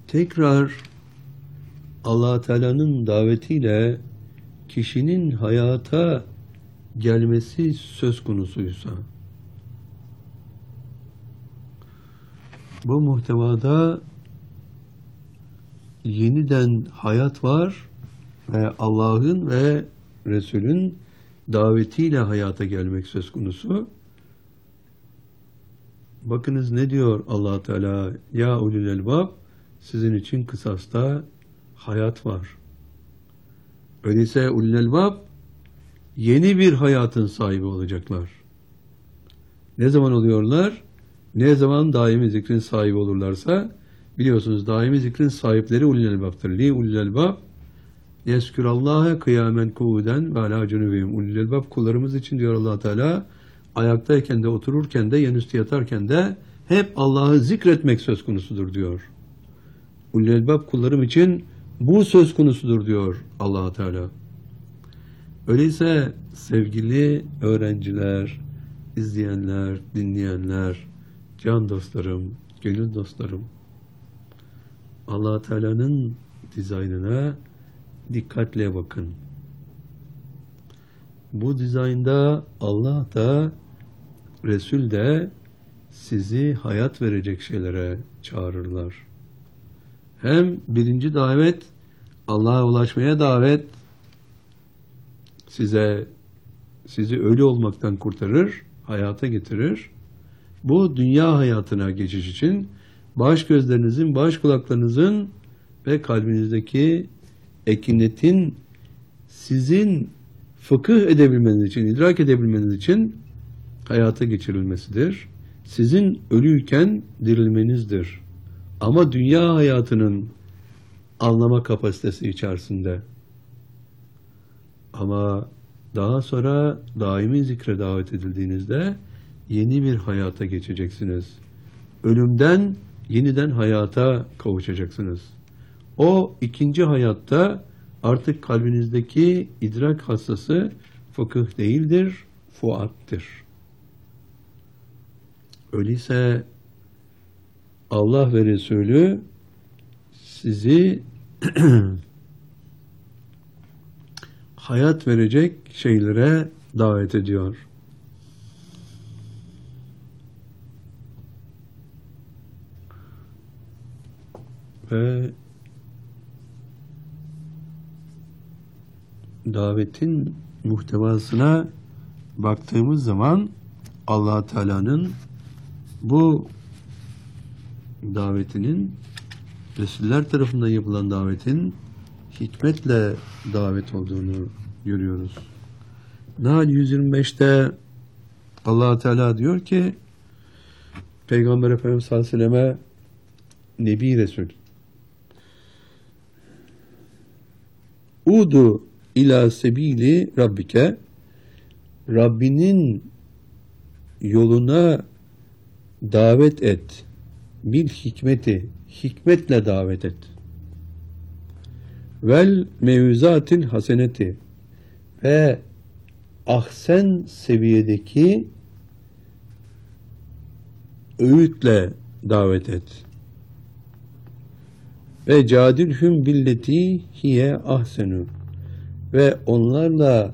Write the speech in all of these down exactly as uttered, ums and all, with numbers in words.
Tekrar Allah Teala'nın davetiyle kişinin hayata gelmesi söz konusuysa, bu muhtevada yeniden hayat var ve Allah'ın ve Resul'ün davetiyle hayata gelmek söz konusu. Bakınız ne diyor Allah Teala? Ya ulul elbab, sizin için kısasta hayat var. Öyleyse ulul elbab yeni bir hayatın sahibi olacaklar. Ne zaman oluyorlar? Ne zaman daimi zikrin sahibi olurlarsa, biliyorsunuz daimi zikrin sahipleri ulul elbaptır. Li ulul elbab yeskürallâhe kıyamen kuvuden ve alâ cunubihim. Ulul elbab kullarımız için diyor Allah Teala, ayaktayken de, otururken de, yanüstü yatarken de hep Allah'ı zikretmek söz konusudur diyor. Ulul elbab kullarım için bu söz konusudur diyor Allah Teala. Öyleyse sevgili öğrenciler, izleyenler, dinleyenler, can dostlarım, gönül dostlarım, Allah Teala'nın dizaynına dikkatle bakın. Bu dizaynda Allah da, Resul de sizi hayat verecek şeylere çağırırlar. Hem birinci davet, Allah'a ulaşmaya davet, size sizi ölü olmaktan kurtarır, hayata getirir. Bu dünya hayatına geçiş için baş gözlerinizin, baş kulaklarınızın ve kalbinizdeki ekinetin sizin fıkıh edebilmeniz için, idrak edebilmeniz için hayata geçirilmesidir. Sizin ölüyken dirilmenizdir. Ama dünya hayatının anlama kapasitesi içerisinde. Ama daha sonra daimi zikre davet edildiğinizde yeni bir hayata geçeceksiniz. Ölümden yeniden hayata kavuşacaksınız. O ikinci hayatta artık kalbinizdeki idrak hassası fıkıh değildir, fuattır. Öyleyse Allah ve Resulü sizi hayat verecek şeylere davet ediyor. Ve davetin muhtevasına baktığımız zaman Allah Teala'nın bu davetinin, Resuller tarafından yapılan davetin hikmetle davet olduğunu görüyoruz. Nahl yüz yirmi beşte Allah Teala diyor ki, Peygamber Efendimiz sallallahu aleyhi ve selleme Nebi Resul, Udu ila sebili Rabbike, Rabbinin yoluna davet et. Bil hikmeti, hikmetle davet et. Vel mevzatil haseneti, ve ahsen seviyedeki öğütle davet et. Ve cadilhum billeti hiye ahsenu, ve onlarla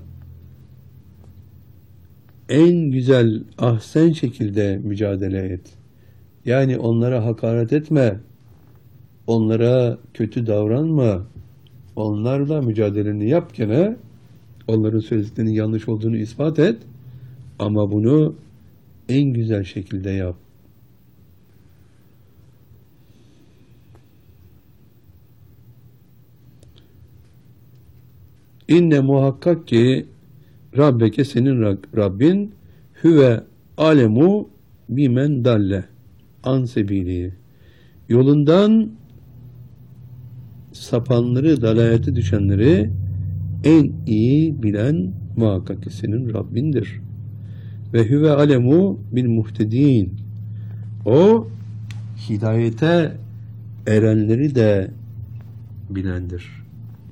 en güzel ahsen şekilde mücadele et. Yani onlara hakaret etme, onlara kötü davranma, onlarla mücadeleni yap gene, onların söylediklerinin yanlış olduğunu ispat et, ama bunu en güzel şekilde yap. İnne muhakkak ki Rabbeke, senin Rabbin, hüve alemu bimen dalle an sebili, yolundan sapanları, dalayete düşenleri en iyi bilen muhakkak ki senin Rabbindir. Ve hüve alemu bil muhtedin, o hidayete erenleri de bilendir.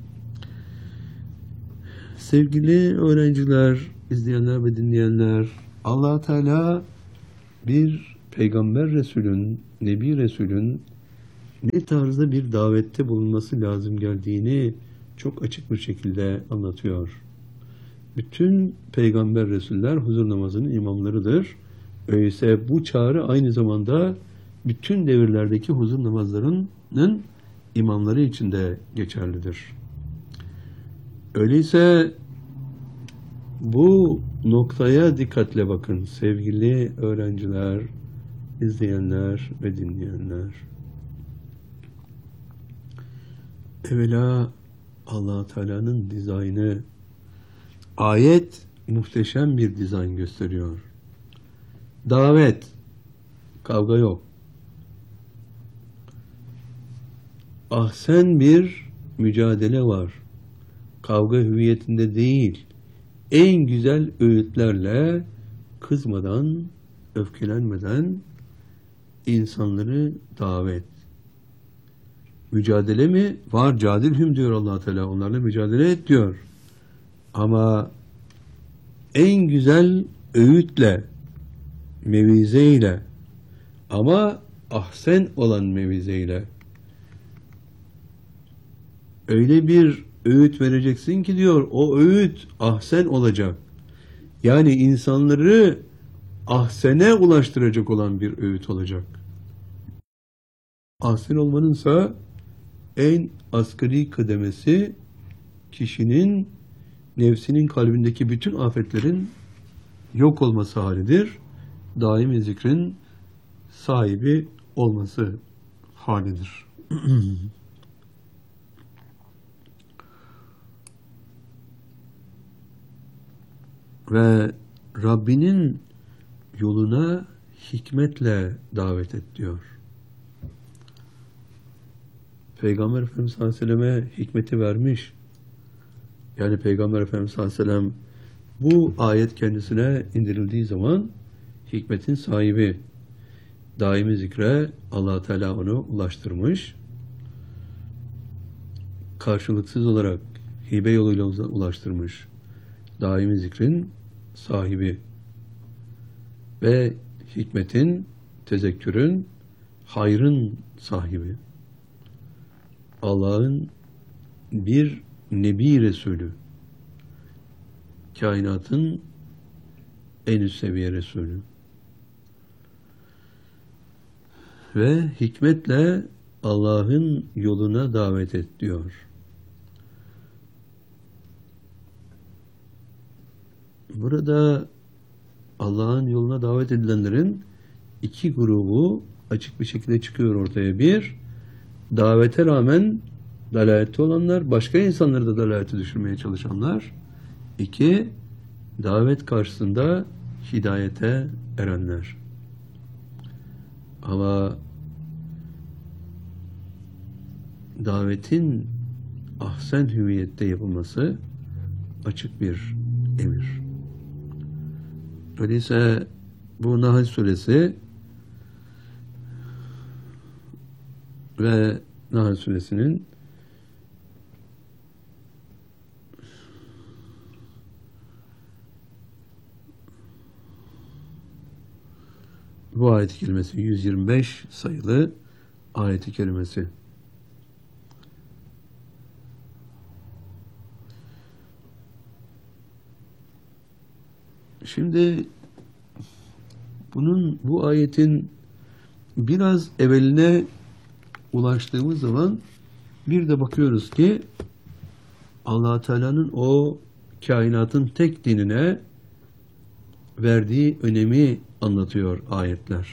Sevgili öğrenciler, izleyenler ve dinleyenler, Allah Teala bir Peygamber Resulün, Nebi Resulün ne tarzda bir davette bulunması lazım geldiğini çok açık bir şekilde anlatıyor. Bütün peygamber resuller huzur namazının imamlarıdır. Öyleyse bu çağrı aynı zamanda bütün devirlerdeki huzur namazlarının imamları için de geçerlidir. Öyleyse bu noktaya dikkatle bakın sevgili öğrenciler, izleyenler ve dinleyenler. Evvela Allah Teala'nın dizaynı, ayet muhteşem bir dizayn gösteriyor. Davet, kavga yok. Ahsen bir mücadele var. Kavga hüviyetinde değil. En güzel öğütlerle kızmadan, öfkelenmeden insanları davet. Mücadele mi? Var, cadilhüm diyor Allah Teala. Onlarla mücadele et diyor. Ama en güzel öğütle, mevizeyle, ama ahsen olan mevizeyle. Öyle bir öğüt vereceksin ki diyor, o öğüt ahsen olacak. Yani insanları ahsene ulaştıracak olan bir öğüt olacak. Ahsen olmanınsa en asgari kademesi kişinin nefsinin kalbindeki bütün afetlerin yok olması halidir. Daimi zikrin sahibi olması halidir. Ve Rabbinin yoluna hikmetle davet et diyor. Peygamber Efendimiz sallallahu aleyhi ve selleme hikmeti vermiş. Yani Peygamber Efendimiz sallallahu aleyhi ve sellem bu ayet kendisine indirildiği zaman hikmetin sahibi, daimi zikre Allah Teala onu ulaştırmış. Karşılıksız olarak hibe yoluyla ulaştırmış. Daimi zikrin sahibi ve hikmetin, tezekkürün, hayrın sahibi. Allah'ın bir Nebi Resulü, kainatın en üst seviye Resulü. Ve hikmetle Allah'ın yoluna davet et diyor. Burada Allah'ın yoluna davet edilenlerin iki grubu açık bir şekilde çıkıyor ortaya. Bir, davete rağmen dalalette olanlar, başka insanları da dalalete düşürmeye çalışanlar. İki, davet karşısında hidayete erenler. Ama davetin ahsen hüviyette yapılması açık bir emir. Öyleyse bu Nahl suresi ve Nahl suresinin bu ayet-i kerimesi yüz yirmi beş sayılı ayet-i kerimesi. Şimdi bunun, bu ayetin biraz evveline ulaştığımız zaman bir de bakıyoruz ki Allah Teala'nın o kainatın tek dinine verdiği önemi anlatıyor ayetler.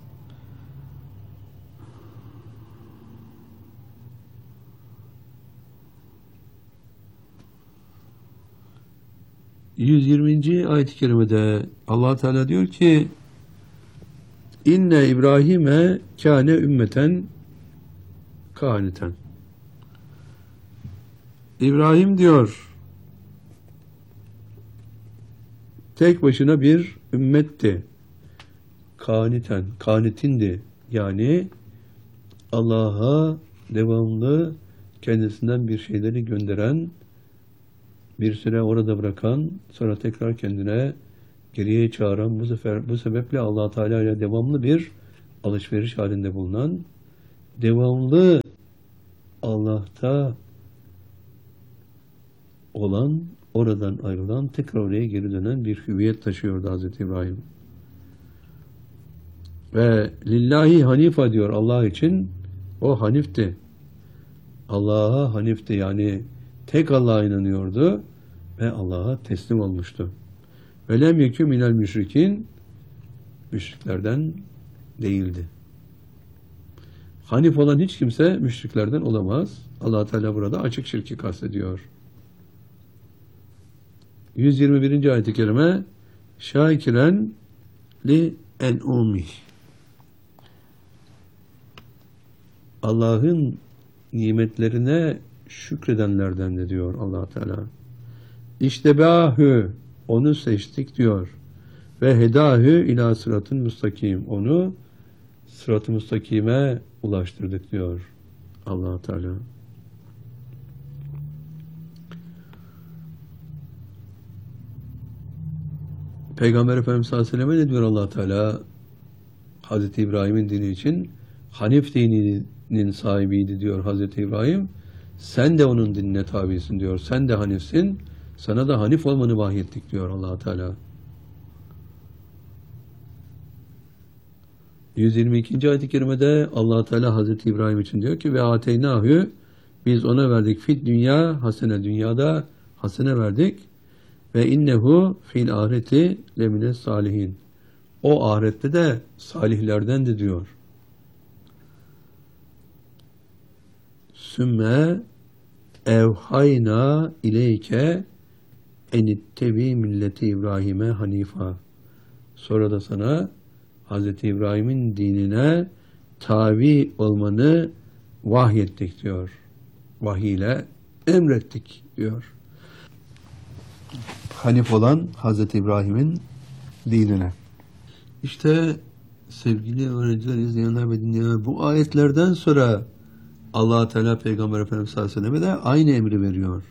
yüz yirminci ayet-i kerimede Allah Teala diyor ki İnne İbrahim'e kâne ümmeten kâniten. İbrahim diyor tek başına bir ümmetti. Kâniten, kânitindi. Yani Allah'a devamlı kendisinden bir şeyleri gönderen, bir süre orada bırakan, sonra tekrar kendine geriye çağıran, bu sefer bu sebeple Allah Teala ile devamlı bir alışveriş halinde bulunan devamlı Allah'ta olan, oradan ayrılan, tekrar oraya geri dönen bir hüviyet taşıyordu Hazreti İbrahim. Ve lillahi hanifa diyor Allah için, o hanifti. Allah'a hanifti, yani tek Allah'a inanıyordu ve Allah'a teslim olmuştu. Ve lem yekû minel müşrikin, müşriklerden değildi. Hanif olan hiç kimse müşriklerden olamaz. Allah Teala burada açık şirki kastediyor. yüz yirmi birinci ayet-i kerime şakiren li en'umih, Allah'ın nimetlerine şükredenlerden de diyor Allah Teala. İştebâhü, onu seçtik diyor. Ve hedâhü ilâ sıratın müstakim, onu sırat-ı müstakime ulaştırdık diyor Allah Teala. Peygamber Efendimiz sallallahu aleyhi ve sellem ne diyor Allah Teala? Hazreti İbrahim'in dini için Hanif dininin sahibiydi diyor Hazreti İbrahim. Sen de onun dinine tabisin diyor. Sen de Hanifsin. Sana da Hanif olmanı vahyettik diyor Allah Teala. yüz yirmi ikinci ayet-i kerimede Allah Teala Hazreti İbrahim için diyor ki ve ateynâhü, biz ona verdik fit dünya hasene, dünyada hasene verdik ve innehu fil ahireti lemine salihin, o ahirette de salihlerden de diyor. Sümme evhayna ileyke enittebi milleti İbrahim'e hanifa, sonra da sana Hazreti İbrahim'in dinine tabi olmanı vahyettik diyor. Vahiy ile emrettik diyor. Hanif olan Hazreti İbrahim'in dinine. İşte sevgili öğrenciler, izleyenler ve dinleyenler, bu ayetlerden sonra Allah Teala Peygamber Efendimiz sallallahu aleyhi ve selleme de aynı emri veriyor.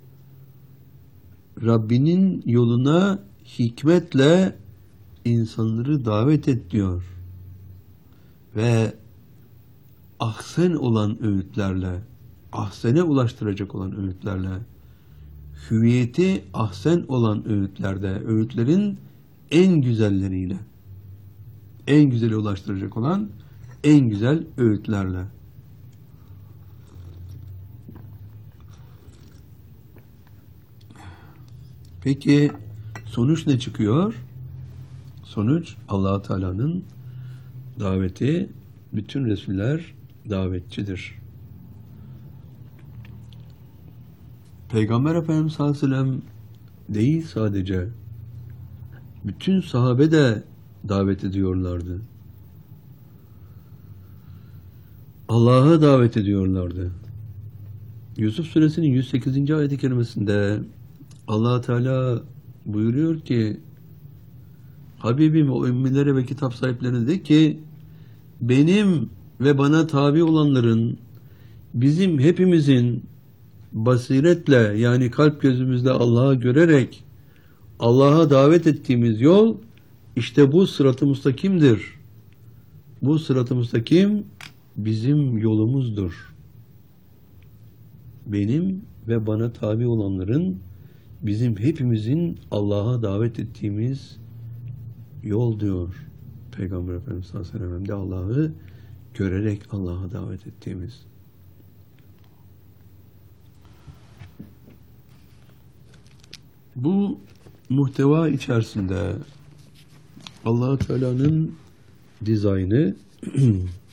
Rabbinin yoluna hikmetle insanları davet et diyor. Ve ahsen olan öğütlerle, ahsene ulaştıracak olan öğütlerle, hüviyeti ahsen olan öğütlerde, öğütlerin en güzelleriyle, en güzeli ulaştıracak olan en güzel öğütlerle. Peki sonuç ne çıkıyor? Sonuç Allah Teala'nın daveti, bütün Resuller davetçidir. Peygamber Efendimiz sallallahu aleyhi ve sellem değil sadece, bütün sahabe de davet ediyorlardı. Allah'a davet ediyorlardı. Yusuf Suresinin yüz sekizinci ayet-i kerimesinde Allah Teala buyuruyor ki, Habibim o ümmilere ve kitap sahiplerine de ki, benim ve bana tabi olanların, bizim hepimizin basiretle, yani kalp gözümüzle Allah'a görerek Allah'a davet ettiğimiz yol işte bu sırat-ı müstakimdir. Bu sırat-ı müstakim bizim yolumuzdur. Benim ve bana tabi olanların, bizim hepimizin Allah'a davet ettiğimiz yol diyor Peygamber Efendimiz sallallahu aleyhi ve sellem, de Allah'ı görerek Allah'a davet ettiğimiz. Bu muhteva içerisinde Allah-u Teala'nın dizaynı